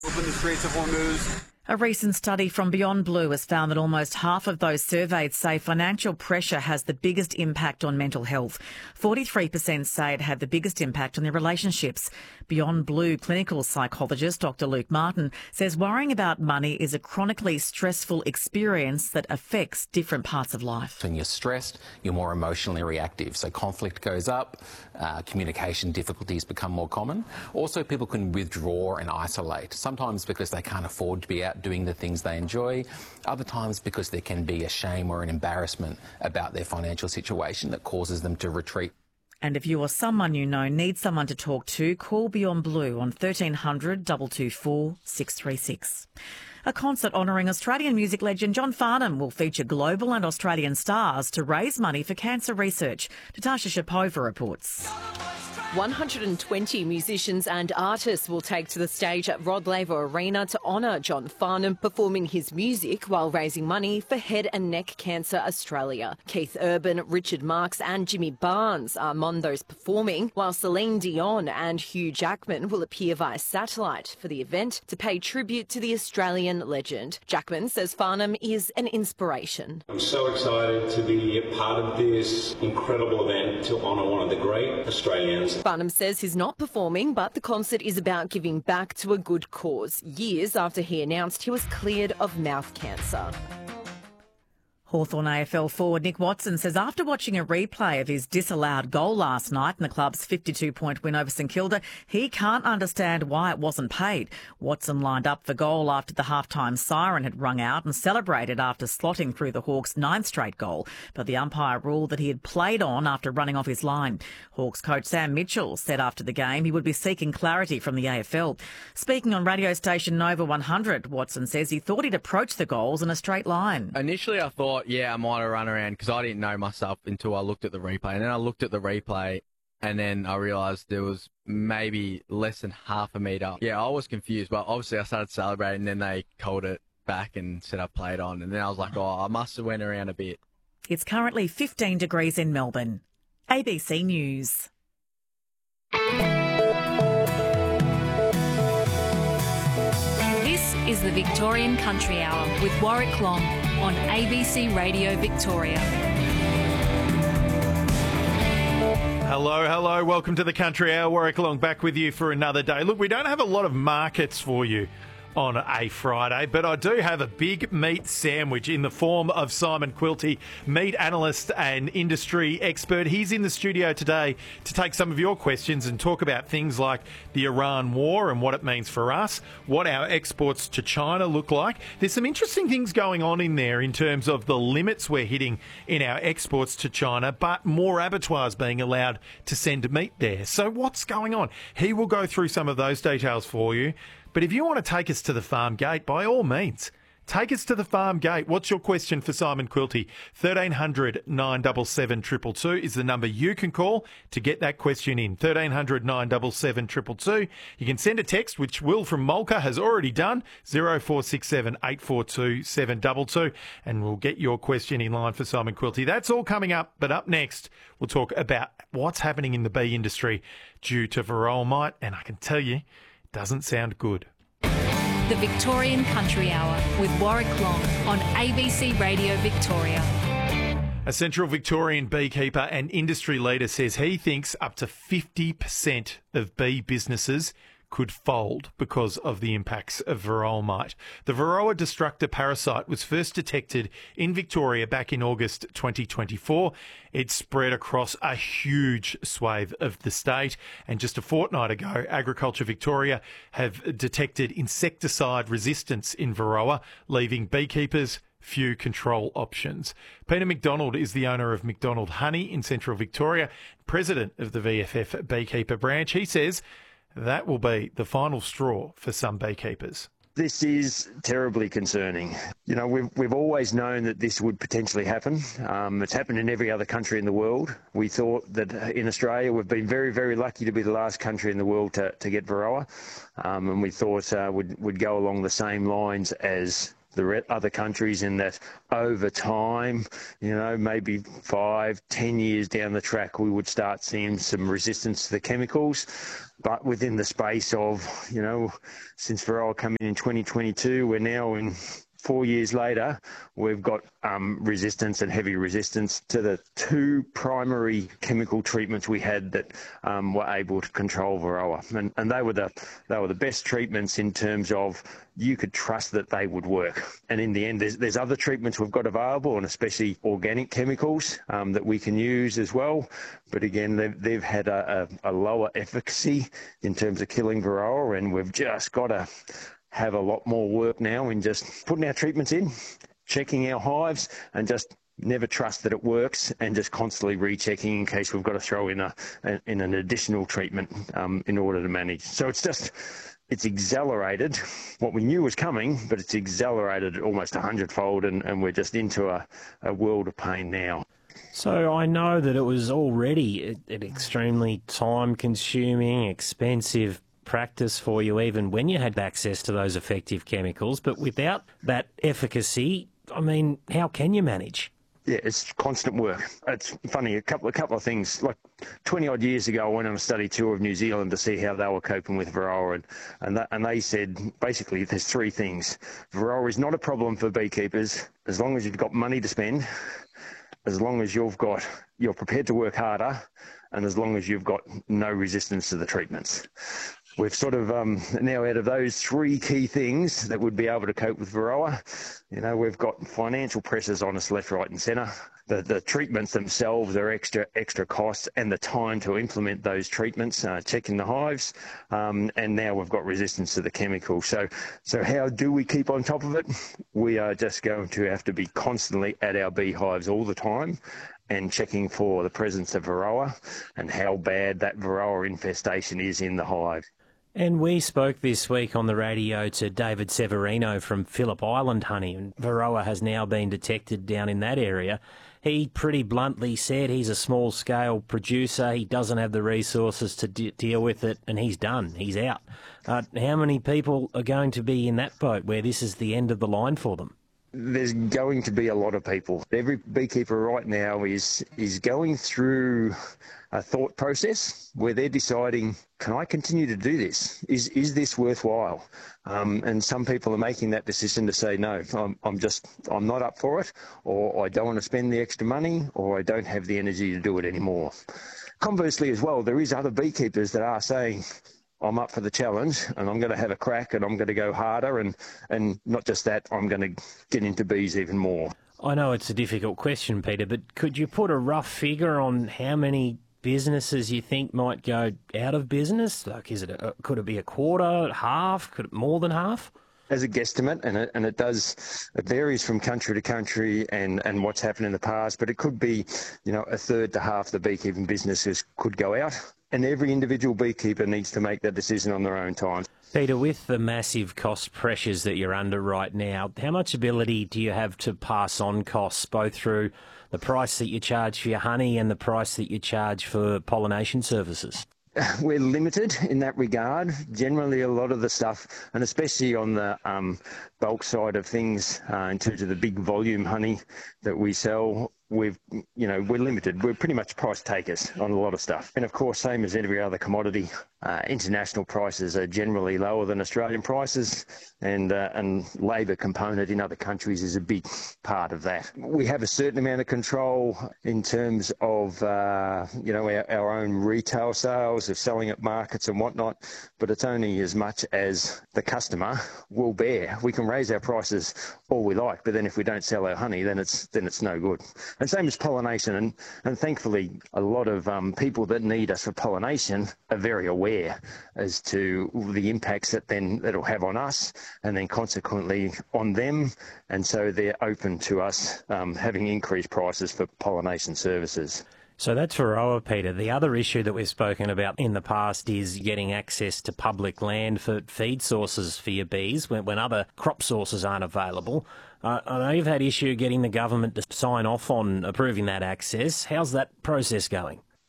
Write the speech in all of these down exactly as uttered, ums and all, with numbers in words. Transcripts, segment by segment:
Open the Straits of Hormuz. A recent study from Beyond Blue has found that almost half of those surveyed say financial pressure has the biggest impact on mental health. forty-three percent say it had the biggest impact on their relationships. Beyond Blue clinical psychologist Doctor Luke Martin says worrying about money is a chronically stressful experience that affects different parts of life. When you're stressed, you're more emotionally reactive. So conflict goes up, uh, communication difficulties become more common. Also, people can withdraw and isolate, sometimes because they can't afford to be out doing the things they enjoy, other times because there can be a shame or an embarrassment about their financial situation that causes them to retreat. And if you or someone you know needs someone to talk to, call Beyond Blue on thirteen hundred, two two four, six three six. A concert honouring Australian music legend John Farnham will feature global and Australian stars to raise money for cancer research. Natasha Shapova reports. one hundred twenty musicians and artists will take to the stage at Rod Laver Arena to honour John Farnham, performing his music while raising money for Head and Neck Cancer Australia. Keith Urban, Richard Marx and Jimmy Barnes are among those performing, while Celine Dion and Hugh Jackman will appear via satellite for the event to pay tribute to the Australian legend. Jackman says Farnham is an inspiration. I'm so excited to be a part of this incredible event to honour one of the great Australians. Farnham says he's not performing, but the concert is about giving back to a good cause, years after he announced he was cleared of mouth cancer. Hawthorn A F L forward Nick Watson says after watching a replay of his disallowed goal last night in the club's fifty-two point win over St Kilda, he can't understand why it wasn't paid. Watson lined up for goal after the halftime siren had rung out and celebrated after slotting through the Hawks' ninth straight goal, but the umpire ruled that he had played on after running off his line. Hawks coach Sam Mitchell said after the game he would be seeking clarity from the A F L. Speaking on radio station Nova one hundred, Watson says he thought he'd approach the goals in a straight line. Initially I thought, yeah, I might have run around because I didn't know myself until I looked at the replay. And then I looked at the replay and then I realised there was maybe less than half a metre. Yeah, I was confused, but obviously I started celebrating and then they called it back and said I played on. And then I was like, oh, I must have went around a bit. It's currently fifteen degrees in Melbourne. A B C News. This is the Victorian Country Hour with Warwick Long on A B C Radio Victoria. Hello, hello. Welcome to the Country Hour. Warwick Long back with you for another day. Look, we don't have a lot of markets for you on a Friday, but I do have a big meat sandwich in the form of Simon Quilty, meat analyst and industry expert. He's in the studio today to take some of your questions and talk about things like the Iran war and what it means for us, what our exports to China look like. There's some interesting things going on in there in terms of the limits we're hitting in our exports to China, but more abattoirs being allowed to send meat there. So what's going on? He will go through some of those details for you. But if you want to take us to the farm gate, by all means, take us to the farm gate. What's your question for Simon Quilty? thirteen hundred, nine seven seven, two two two is the number you can call to get that question in. thirteen hundred, nine seven seven, two two two. You can send a text, which Will from Mulca has already done, zero four six seven, eight four two, seven two two, and we'll get your question in line for Simon Quilty. That's all coming up, but up next, we'll talk about what's happening in the bee industry due to varroa mite, and I can tell you, doesn't sound good. The Victorian Country Hour with Warwick Long on A B C Radio Victoria. A Central Victorian beekeeper and industry leader says he thinks up to fifty percent of bee businesses could fold because of the impacts of varroa mite. The Varroa destructor parasite was first detected in Victoria back in August twenty twenty-four. It spread across a huge swathe of the state, and just a fortnight ago, Agriculture Victoria have detected insecticide resistance in Varroa, leaving beekeepers few control options. Peter McDonald is the owner of McDonald Honey in Central Victoria, president of the V F F Beekeeper branch. He says that will be the final straw for some beekeepers. This is terribly concerning. You know, we've, we've always known that this would potentially happen. Um, it's happened in every other country in the world. We thought that in Australia we've been very, very lucky to be the last country in the world to, to get Varroa. Um, and we thought uh, we'd, we'd go along the same lines as the re- other countries, in that over time, you know, maybe five, ten years down the track, we would start seeing some resistance to the chemicals. But within the space of, you know, since Varroa came in in twenty twenty-two, we're now in four years later, we've got um, resistance and heavy resistance to the two primary chemical treatments we had that um, were able to control Varroa. And, and they were the they were the best treatments in terms of you could trust that they would work. And in the end, there's, there's other treatments we've got available, and especially organic chemicals um, that we can use as well. But again, they've, they've had a, a, a lower efficacy in terms of killing Varroa, and we've just got to have a lot more work now in just putting our treatments in, checking our hives, and just never trust that it works, and just constantly rechecking in case we've got to throw in a in an additional treatment um, in order to manage. So it's just it's accelerated what we knew was coming, but it's accelerated almost a hundredfold, and, and we're just into a, a world of pain now. So I know that it was already an extremely time-consuming, expensive practice for you even when you had access to those effective chemicals, but without that efficacy, I mean, how can you manage? Yeah, it's constant work. It's funny, a couple, a couple of things. Like twenty odd years ago, I went on a study tour of New Zealand to see how they were coping with Varroa, and and, that, and they said basically there's three things. Varroa is not a problem for beekeepers as long as you've got money to spend, as long as you've got you're prepared to work harder, and as long as you've got no resistance to the treatments. We've sort of um, now out of those three key things that would be able to cope with Varroa, you know, we've got financial pressures on us left, right and centre. The, the treatments themselves are extra extra costs, and the time to implement those treatments, uh, checking the hives, um, and now we've got resistance to the chemical. So, so how do we keep on top of it? We are just going to have to be constantly at our beehives all the time, and checking for the presence of Varroa and how bad that Varroa infestation is in the hive. And we spoke this week on the radio to David Severino from Phillip Island Honey, and Varroa has now been detected down in that area. He pretty bluntly said he's a small-scale producer, he doesn't have the resources to de- deal with it, and he's done, he's out. Uh, how many people are going to be in that boat where this is the end of the line for them? There's going to be a lot of people. Every beekeeper right now is is going through a thought process where they're deciding, can I continue to do this? Is is this worthwhile? Um, and some people are making that decision to say, no, I'm, I'm just, I'm not up for it, or I don't want to spend the extra money, or I don't have the energy to do it anymore. Conversely as well, there is other beekeepers that are saying, I'm up for the challenge, and I'm going to have a crack, and I'm going to go harder, and, and not just that, I'm going to get into bees even more. I know it's a difficult question, Peter, but could you put a rough figure on how many businesses you think might go out of business? Like, is it a, could it be a quarter, half, could it more than half? As a guesstimate, and it, and it does, it varies from country to country and, and what's happened in the past, but it could be, you know, a third to half the beekeeping businesses could go out. And every individual beekeeper needs to make that decision on their own time. Peter, with the massive cost pressures that you're under right now, how much ability do you have to pass on costs, both through the price that you charge for your honey and the price that you charge for pollination services? We're limited in that regard. Generally, a lot of the stuff, and especially on the um, bulk side of things, uh, in terms of the big volume honey that we sell, we've, you know, we're limited. We're pretty much price takers on a lot of stuff. And of course, same as every other commodity, uh, international prices are generally lower than Australian prices, and uh, and labour component in other countries is a big part of that. We have a certain amount of control in terms of, uh, you know, our, our own retail sales of selling at markets and whatnot, but it's only as much as the customer will bear. We can raise our prices all we like, but then if we don't sell our honey, then it's then it's no good. And same as pollination, and, and thankfully a lot of um, people that need us for pollination are very aware as to the impacts that then that'll have on us, and then consequently on them, and so they're open to us um, having increased prices for pollination services. So that's Varroa, Peter. The other issue that we've spoken about in the past is getting access to public land for feed sources for your bees when, when other crop sources aren't available. Uh, I know you've had issue getting the government to sign off on approving that access. How's that process going?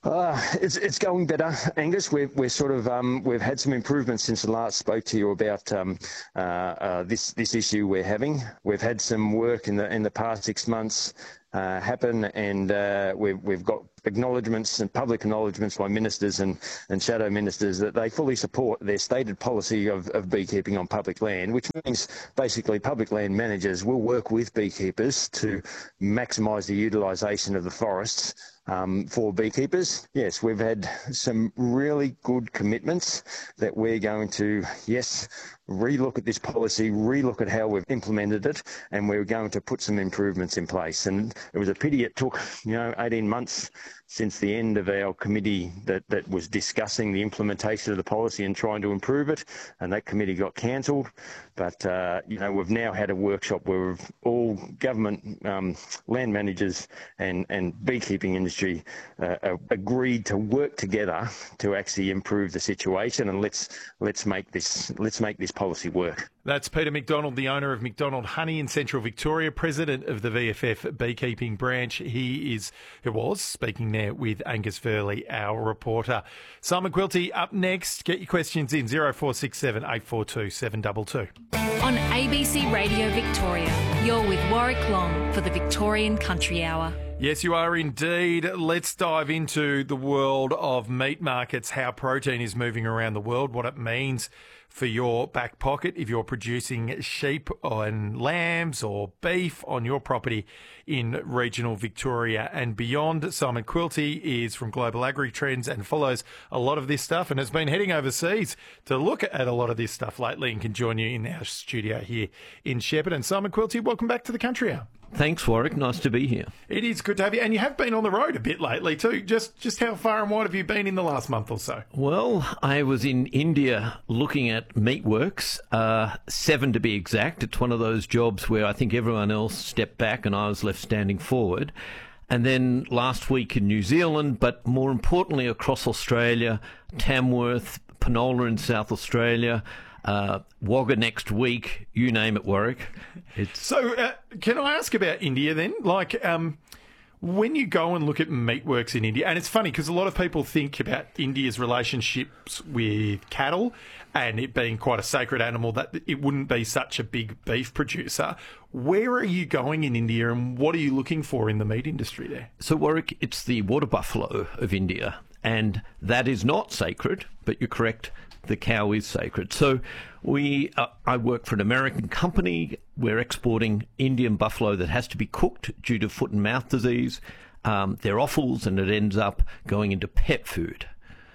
Uh, it's it's going better, Angus. We've we're sort of um, we've had some improvements since I last spoke to you about um, uh, uh, this this issue we're having. We've had some work in the in the past six months uh, happen, and uh, we've we've got acknowledgements and public acknowledgements by ministers and, and shadow ministers that they fully support their stated policy of, of beekeeping on public land, which means basically public land managers will work with beekeepers to maximise the utilisation of the forests um, for beekeepers. Yes, we've had some really good commitments that we're going to, yes, relook at this policy, relook at how we've implemented it, and we're going to put some improvements in place. And it was a pity it took, you know, eighteen months since the end of our committee that, that was discussing the implementation of the policy and trying to improve it, and that committee got cancelled. But, uh, you know, we've now had a workshop where we've all government um, land managers and, and beekeeping industry uh, uh, agreed to work together to actually improve the situation, and let's let's make this let's make this policy work. That's Peter McDonald, the owner of McDonald Honey in Central Victoria, president of the V F F beekeeping branch. He is, who was speaking there with Angus Verley, our reporter. Simon Quilty up next. Get your questions in zero four six seven, eight four two, seven two two. On A B C Radio Victoria, you're with Warwick Long for the Victorian Country Hour. Yes, you are indeed. Let's dive into the world of meat markets, how protein is moving around the world, what it means for your back pocket if you're producing sheep and lambs or beef on your property in regional Victoria and beyond. Simon Quilty is from Global Agri Trends and follows a lot of this stuff and has been heading overseas to look at a lot of this stuff lately and can join you in our studio here in Shepparton. Simon Quilty, welcome back to the Country Hour. Thanks, Warwick. Nice to be here. It is good to have you. And you have been on the road a bit lately too. Just just how far and wide have you been in the last month or so? Well, I was in India looking at meatworks, uh, seven to be exact. It's one of those jobs where I think everyone else stepped back and I was left standing forward. And then last week in New Zealand, but more importantly across Australia, Tamworth, Penola in South Australia, Uh, Wagga next week, you name it, Warwick. It's... So, uh, can I ask about India then? Like, um, when you go and look at meatworks in India, and it's funny because a lot of people think about India's relationships with cattle and it being quite a sacred animal, that it wouldn't be such a big beef producer. Where are you going in India and what are you looking for in the meat industry there? So, Warwick, it's the water buffalo of India, and that is not sacred, but you're correct. The cow is sacred. So we, uh, I work for an American company. We're exporting Indian buffalo that has to be cooked due to foot and mouth disease. Um, they're offals, and it ends up going into pet food.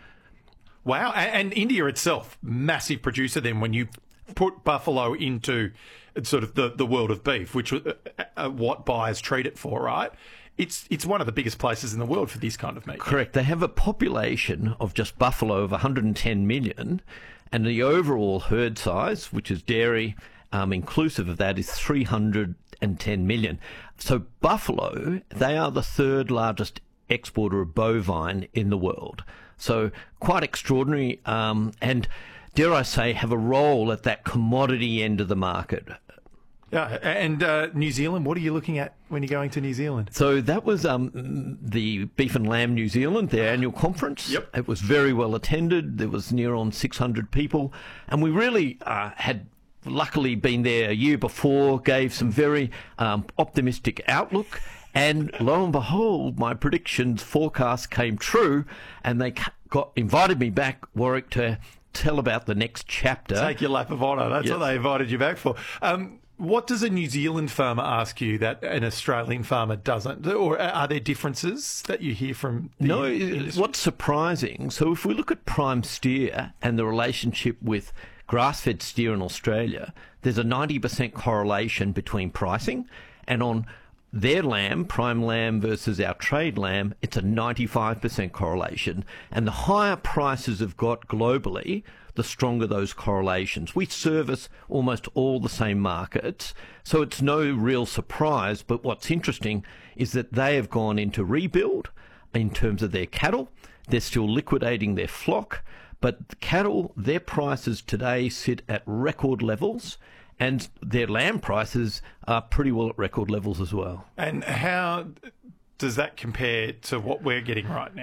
Wow. And, and India itself, massive producer then when you put buffalo into sort of the, the world of beef, which uh, uh, what buyers treat it for, right? It's it's one of the biggest places in the world for this kind of meat. Correct. They have a population of just buffalo of one hundred ten million, and the overall herd size, which is dairy, um, inclusive of that, is three hundred ten million. So buffalo, they are the third largest exporter of bovine in the world. So quite extraordinary, um, and dare I say, have a role at that commodity end of the market. Yeah, and uh, New Zealand, what are you looking at when you're going to New Zealand? So that was um, the Beef and Lamb New Zealand, their annual conference. Yep. It was very well attended. There was near on six hundred people. And we really uh, had luckily been there a year before, gave some very um, optimistic outlook. And lo and behold, my predictions, forecast came true, and they got invited me back, Warwick, to tell about the next chapter. Take your lap of honour. That's yes. what they invited you back for. Um, What does a New Zealand farmer ask you that an Australian farmer doesn't? Or are there differences that you hear from the No, industry? What's surprising, so if we look at prime steer and the relationship with grass-fed steer in Australia, there's a ninety percent correlation between pricing, and on their lamb, prime lamb versus our trade lamb, it's a ninety-five percent correlation. And the higher prices have got globally, the stronger those correlations. We service almost all the same markets, so it's no real surprise. But what's interesting is that they have gone into rebuild in terms of their cattle. They're still liquidating their flock, but the cattle, their prices today sit at record levels, and their lamb prices are pretty well at record levels as well. And how does that compare to what we're getting right now?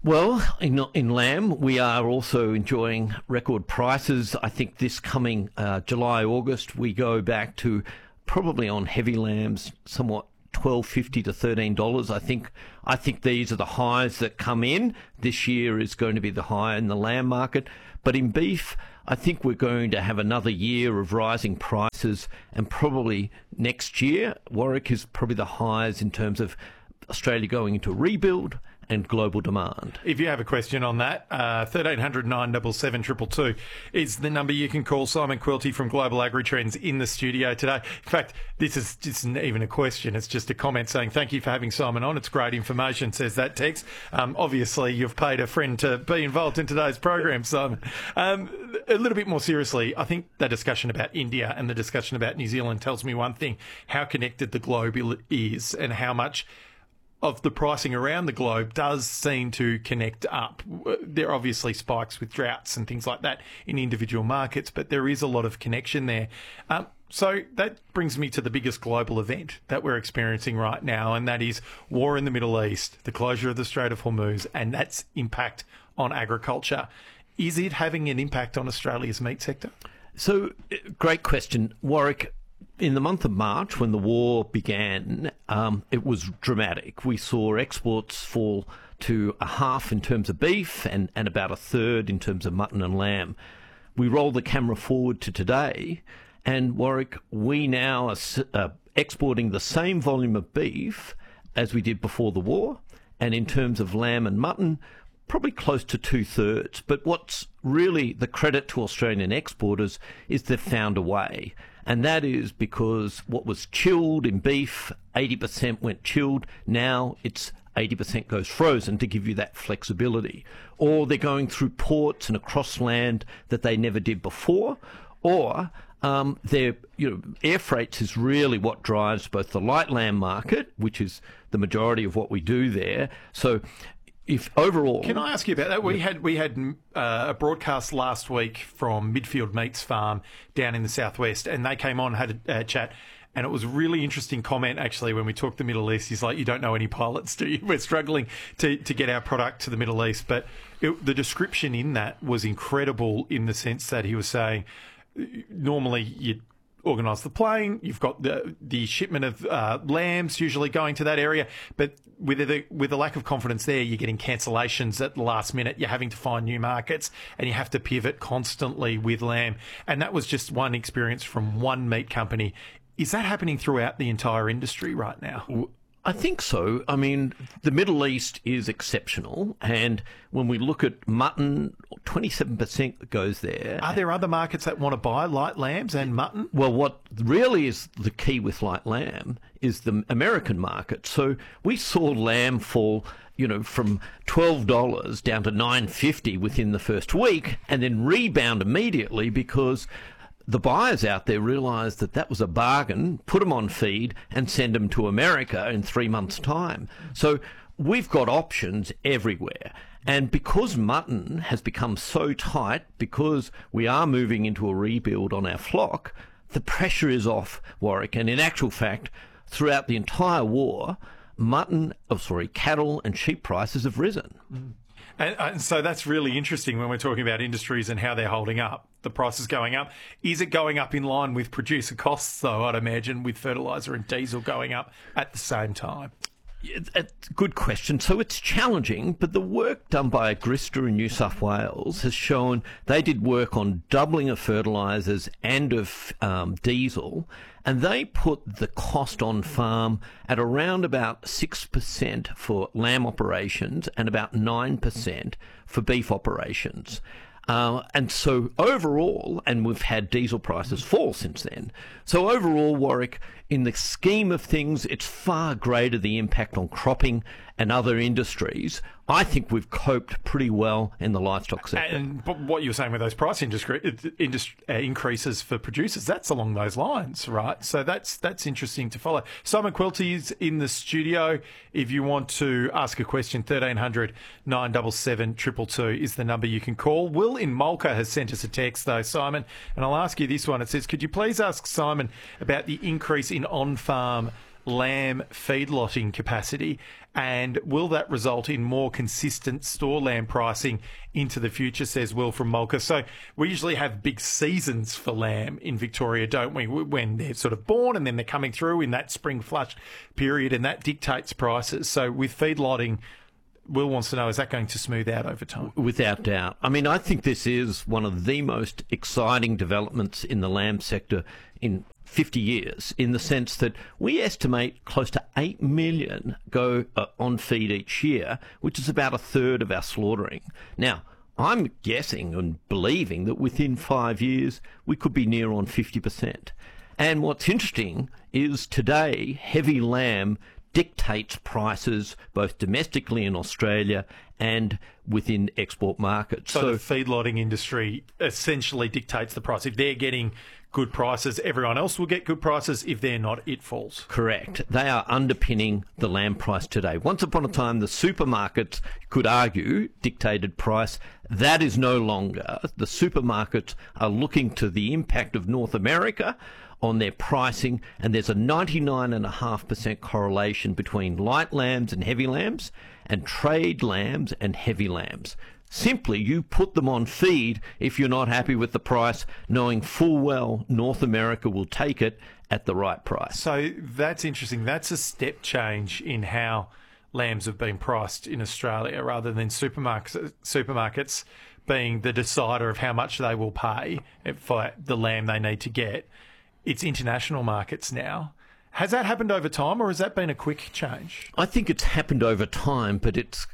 Well, in, in lamb, we are also enjoying record prices. I think this coming uh, July, August, we go back to probably on heavy lambs, somewhat twelve fifty to thirteen dollars. I think I think these are the highs that come in. This year is going to be the high in the lamb market. But in beef, I think we're going to have another year of rising prices, and probably next year, Warwick is probably the highs in terms of Australia going into rebuild and global demand. If you have a question on that, uh, thirteen hundred nine seven seven two two two is the number you can call. Simon Quilty from Global Agri-Trends in the studio today. In fact, this is just not even a question. It's just a comment saying thank you for having Simon on. It's great information, says that text. Um, obviously, you've paid a friend to be involved in today's program, Simon. Um, a little bit more seriously, I think the discussion about India and the discussion about New Zealand tells me one thing, how connected the globe is and how much of the pricing around the globe does seem to connect up. There are obviously spikes with droughts and things like that in individual markets, but there is a lot of connection there. Um, so that brings me to the biggest global event that we're experiencing right now, and that is war in the Middle East, the closure of the Strait of Hormuz, and that's impact on agriculture. Is it having an impact on Australia's meat sector? So, great question, Warwick. In the month of March, when the war began, um, it was dramatic. We saw exports fall to a half in terms of beef and, and about a third in terms of mutton and lamb. We roll the camera forward to today, and Warwick, we now are uh, exporting the same volume of beef as we did before the war, and in terms of lamb and mutton, probably close to two-thirds. But what's really the credit to Australian exporters is they've found a way. And that is because what was chilled in beef, eighty percent went chilled. Now it's eighty percent goes frozen to give you that flexibility. Or they're going through ports and across land that they never did before. Or um, their you know, air freights is really what drives both the light lamb market, which is the majority of what we do there. So if overall, can I ask you about that? We had we had uh, a broadcast last week from Midfield Meats Farm down in the southwest, and they came on, had a, a chat, and it was a really interesting comment actually when we talked the Middle East. He's like, "You don't know any pilots, do you? We're struggling to to get our product to the Middle East." But it, the description in that was incredible in the sense that he was saying, normally you organise the plane, you've got the the shipment of uh, lambs usually going to that area, but with the with the lack of confidence there, you're getting cancellations at the last minute. You're having to find new markets, and you have to pivot constantly with lamb. And that was just one experience from one meat company. Is that happening throughout the entire industry right now? I think so. I mean, the Middle East is exceptional, and when we look at mutton, twenty-seven percent goes there. Are there other markets that want to buy light lambs and mutton? Well, what really is the key with light lamb is the American market. So we saw lamb fall, you know, from twelve dollars down to nine fifty within the first week, and then rebound immediately because the buyers out there realised that that was a bargain, put them on feed and send them to America in three months' time. So we've got options everywhere. And because mutton has become so tight, because we are moving into a rebuild on our flock, the pressure is off, Warwick. And in actual fact, throughout the entire war, mutton, oh, sorry, cattle and sheep prices have risen. Mm. And, and so that's really interesting when we're talking about industries and how they're holding up. The price is going up. Is it going up in line with producer costs, though, I'd imagine, with fertiliser and diesel going up at the same time? Yeah, good question. So it's challenging, but the work done by Agrista in New South Wales has shown they did work on doubling of fertilisers and of um, diesel, and they put the cost on farm at around about six percent for lamb operations and about nine percent for beef operations. Uh, and so overall, and we've had diesel prices fall since then, so overall, Warwick, in the scheme of things, it's far greater the impact on cropping and other industries. I think we've coped pretty well in the livestock sector. And what you were saying with those price industry, industry, uh, increases for producers, that's along those lines, right? So that's that's interesting to follow. Simon Quilty is in the studio. If you want to ask a question, thirteen hundred nine seven seven two two two is the number you can call. Will in Mulca has sent us a text, though, Simon, and I'll ask you this one. It says, could you please ask Simon about the increase in on-farm lamb feedlotting capacity, and will that result in more consistent store lamb pricing into the future, says Will from Mulca. So we usually have big seasons for lamb in Victoria, don't we, when they're sort of born and then they're coming through in that spring flush period, and that dictates prices. So with feedlotting, Will wants to know, is that going to smooth out over time? Without doubt. I mean, I think this is one of the most exciting developments in the lamb sector in fifty years, in the sense that we estimate close to eight million go uh, on feed each year, which is about a third of our slaughtering. Now, I'm guessing and believing that within five years we could be near on fifty percent. And what's interesting is today, heavy lamb dictates prices both domestically in Australia and within export markets. So, so the feedlotting industry essentially dictates the price. If they're getting good prices, everyone else will get good prices. If they're not, it falls. Correct. They are underpinning the lamb price today. Once upon a time, the supermarkets, could argue, dictated price. That is no longer. The supermarkets are looking to the impact of North America on their pricing, and there's a ninety-nine point five percent correlation between light lambs and heavy lambs and trade lambs and heavy lambs. Simply, you put them on feed if you're not happy with the price, knowing full well North America will take it at the right price. So that's interesting. That's a step change in how lambs have been priced in Australia, rather than supermarkets, supermarkets being the decider of how much they will pay for the lamb they need to get. It's international markets now. Has that happened over time, or has that been a quick change? I think it's happened over time, but it's,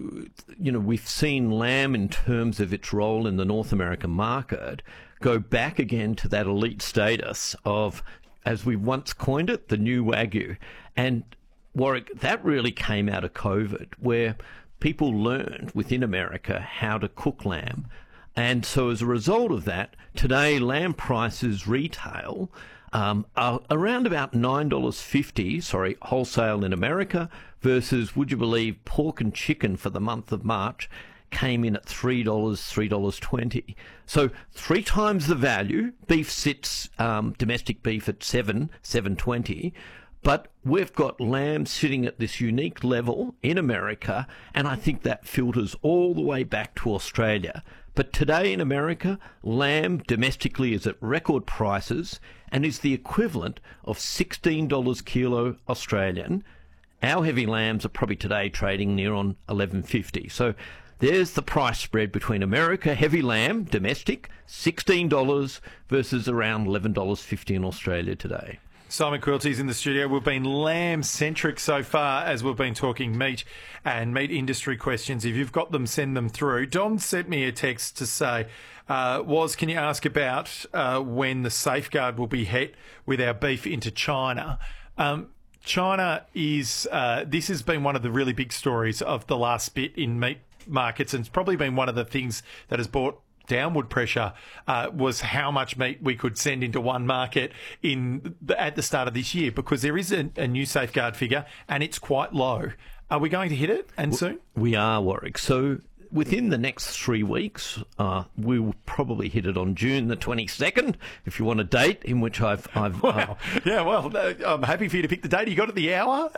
you know, we've seen lamb in terms of its role in the North American market go back again to that elite status of, as we once coined it, the new Wagyu. And Warwick, that really came out of COVID, where people learned within America how to cook lamb. And so as a result of that, today lamb prices retail um, are around about nine dollars fifty, sorry, wholesale in America, versus, would you believe, pork and chicken for the month of March came in at three dollars, three dollars twenty. So three times the value. Beef sits, um, domestic beef at seven, seven twenty. But we've got lamb sitting at this unique level in America, and I think that filters all the way back to Australia. But today in America, lamb domestically is at record prices and is the equivalent of sixteen dollars kilo Australian. Our heavy lambs are probably today trading near on eleven fifty. So there's the price spread between America, heavy lamb, domestic, sixteen dollars versus around eleven dollars fifty in Australia today. Simon Quilty's in the studio. We've been lamb-centric so far as we've been talking meat and meat industry questions. If you've got them, send them through. Don sent me a text to say, uh, was, can you ask about uh, when the safeguard will be hit with our beef into China? Um, China is, uh, this has been one of the really big stories of the last bit in meat markets, and it's probably been one of the things that has brought downward pressure uh, was how much meat we could send into one market in the, at the start of this year, because there is a, a new safeguard figure and it's quite low. Are we going to hit it and soon? We are, Warwick. So within the next three weeks, uh, we will probably hit it on June the twenty-second, if you want a date in which I've... I've wow. uh, yeah, well, I'm happy for you to pick the date. You got it the hour?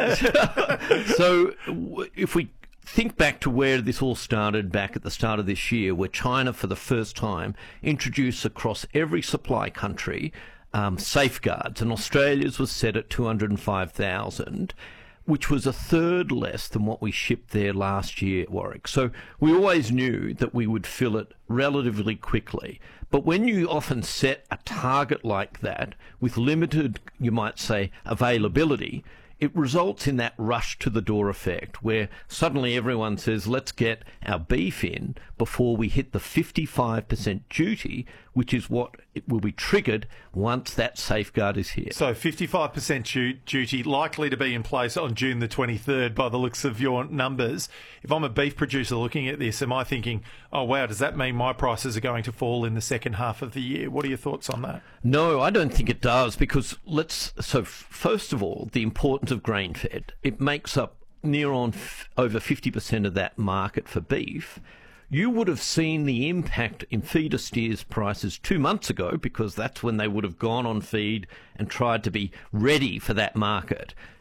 So if we think back to where this all started back at the start of this year, where China for the first time introduced across every supply country um, safeguards, and Australia's was set at two hundred five thousand, which was a third less than what we shipped there last year, Warwick. So we always knew that we would fill it relatively quickly. But when you often set a target like that with limited, you might say, availability, it results in that rush to the door effect, where suddenly everyone says, let's get our beef in before we hit the fifty-five percent duty, which is what it will be triggered once that safeguard is here. So fifty-five percent duty likely to be in place on June the twenty-third by the looks of your numbers. If I'm a beef producer looking at this, am I thinking, oh, wow, does that mean my prices are going to fall in the second half of the year? What are your thoughts on that? No, I don't think it does, because let's, so first of all, the importance of grain fed. It makes up near on f- over fifty percent of that market for beef. You would have seen the impact in feeder steers prices two months ago, because that's when they would have gone on feed and tried to be ready for that market.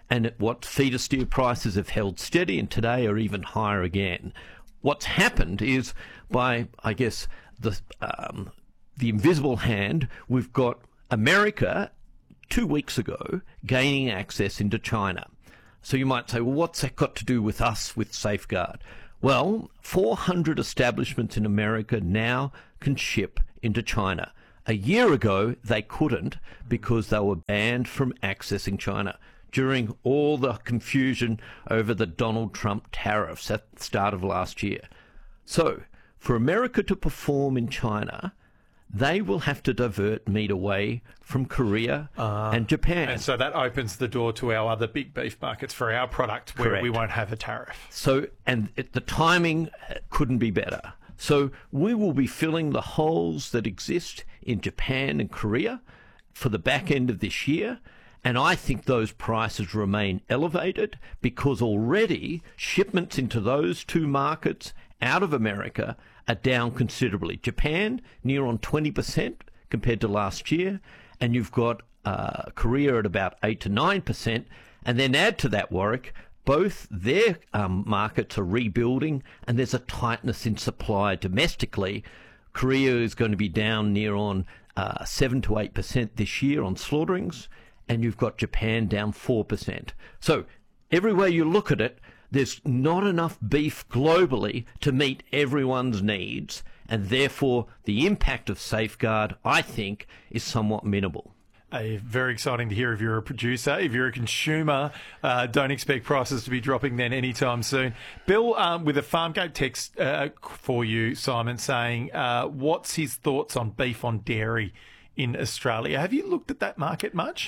and what feeder steer prices have held steady and today are even higher again. What's happened is by, I guess, the um, the invisible hand, we've got America two weeks ago gaining access into China. So you might say, well, what's that got to do with us with Safeguard? Well, four hundred establishments in America now can ship into China. A year ago, they couldn't because they were banned from accessing China during all the confusion over the Donald Trump tariffs at the start of last year. So, for America to perform in China, they will have to divert meat away from Korea uh, and Japan. And so that opens the door to our other big beef markets for our product where Correct. we won't have a tariff. So, and it, the timing couldn't be better. So we will be filling the holes that exist in Japan and Korea for the back end of this year. And I think those prices remain elevated because already shipments into those two markets out of America are down considerably. Japan, near on twenty percent compared to last year. And you've got uh, Korea at about eight to nine percent. And then add to that, Warwick, both their um, markets are rebuilding and there's a tightness in supply domestically. Korea is going to be down near on uh, seven to eight percent this year on slaughterings, and you've got Japan down four percent. So every way you look at it, there's not enough beef globally to meet everyone's needs, and therefore the impact of Safeguard, I think, is somewhat minimal. Uh, very exciting to hear if you're a producer. If you're a consumer, uh, don't expect prices to be dropping then anytime soon. Bill, um, with a Farmgate text uh, for you, Simon, saying, uh, what's his thoughts on beef on dairy in Australia? Have you looked at that market much?